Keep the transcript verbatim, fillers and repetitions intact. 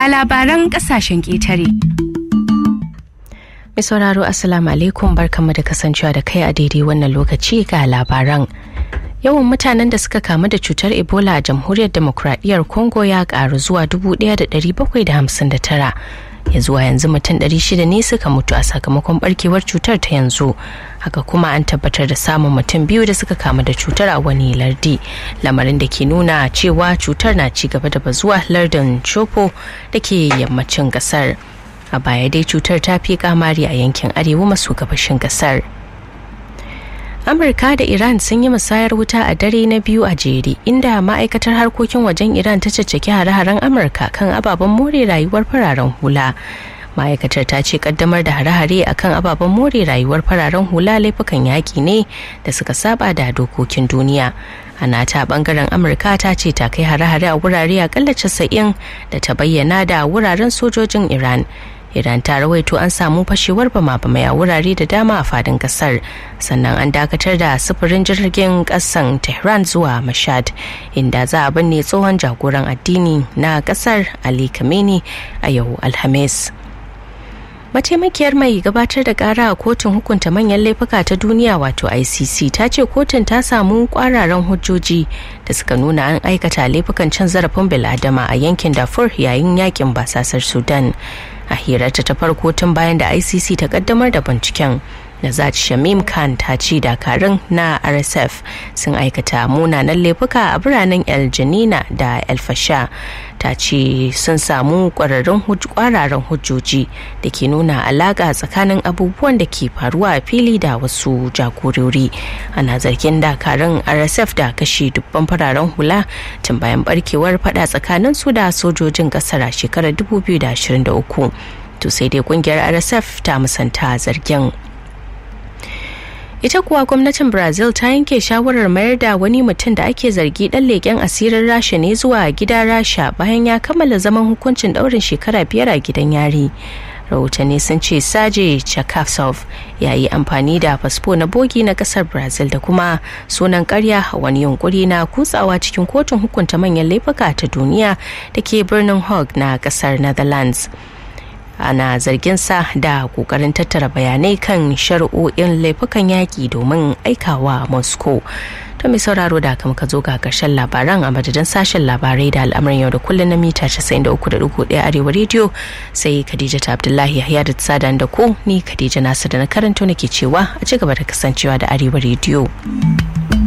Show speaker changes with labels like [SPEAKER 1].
[SPEAKER 1] ga labaran kasashen ƙetare.
[SPEAKER 2] Mai sauraro assalamu alaikum, barkanmu da kasancewa da kai a daidai wannan lokaci ga labaran. Yawan mutanen da suka kamu da cutar Ebola a Jamhuriyar Demokradiyyar Congo ya karu zuwa dubu ɗaya da ɗari bakwai da hamsin da tara. Ya zuwa yanzu mutum ɗari shida ne suka mutu a sakamakon barkewar cutar ta yanzu. Haka kuma an tabbatar da samun mutum biyu da suka kamu da cutar a wani lardi, lamarin da ke nuna cewa cutar na ci gaba da bazuwa lardin Chopo da ke yammacin kasar. A baya dai cutar ta fi kamari a yankin arewa maso gabashin kasar. Amurka da Iran sun yi musayar wuta a dare na biyu a jere, inda ma'aikatar harkokin wajen Iran ta caccaki hare-haren Amurka kan ababen more rayuwar fararen hula. Ma'aikatar ta ce kaddamar da hare-hare akan ababen more rayuwar fararen hula laifukan yaƙi ne da suka saba da dokokin duniya. Ana ta bangaren Amurka ta ce ta kai hare-hare a wurare akalla casa'in da ta bayyana da wuraren sojojin Iran. Iran ta rawaito an samu fashewar bama-bamai a wurare da dama a fadin kasar, sannan an dakatar da sufurin jirgin kasan Tehran zuwa Mashhad, inda za a binne tsohon jagoran addini na kasar Ali Khamenei a yau Alhamis. Mataimakiyar mai gabatar da kara a kotun hukunta manyan laifuka ta duniya wato I C C ta ce kotun ta samu kwararan hujjoji da suka nuna an aikata laifukan cin zarafin bil'adama a yankin Darfur yayin yakin basasar Sudan. A hirarta ta farko tun bayan da I C C ta kaddamar da binciken, Nazat Shamim Khan ta ce dakarun na R S F sun aikata munanan laifuka a biranen El Janina da El Fasha. Ta ce sun samu kwararrun kwararan hujjoji da ke nuna alaka tsakanin abubuwan da ke faruwa a fili da wasu jagorori. Ana zargin dakarun R S F da kashe dubban fararen hula tun bayan barkewar fada tsakanin su da sojojin kasar a shekarar dubu biyu da ashirin da uku. To sai dai kungiyar R S F ta musanta zargin. Ita kuwa gwamnatin Brazil ta yanke shawarar mayar da wani mutum da ake zargi dan leken asirin Rasha ne zuwa gida Rasha bayan ya kammala zaman hukuncin daurin shekara biyar a gidan yari. Rahotanni sun ce Sergei Chakasov ya yi amfani da fasfo na bogi na kasar Brazil da kuma sunan karya a wani yunkuri na kutsawa cikin kotun hukunta manyan laifuka ta duniya da ke birnin Hague na kasar Netherlands. Ana zarginsa da kokarin tattara bayanai kan shari'o'in laifukan yaƙi domin aikawa Moscow. To mai sauraro da aka muka zo ga ƙarshen labaran a madadin sashen labarai da al'amarin yau da kullum na mita casa'in da uku da ɗigo ɗaya Arewa rediyo, sai Khadija ta Abdullahi Yahya da tsadan da ku, ni Khadija Nasir da na karanto nake cewa a ci gaba da kasancewa da Arewa rediyo.